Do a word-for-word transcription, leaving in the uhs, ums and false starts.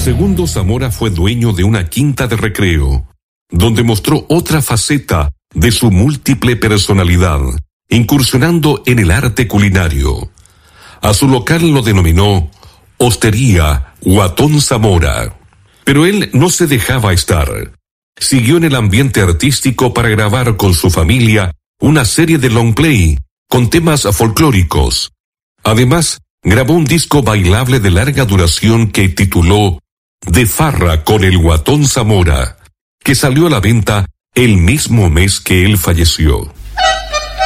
Segundo Zamora fue dueño de una quinta de recreo, donde mostró otra faceta de su múltiple personalidad, incursionando en el arte culinario. A su local lo denominó Hostería Guatón Zamora. Pero él no se dejaba estar. Siguió en el ambiente artístico para grabar con su familia una serie de long play con temas folclóricos. Además, grabó un disco bailable de larga duración que tituló De Farra con el Guatón Zamora, que salió a la venta el mismo mes que él falleció.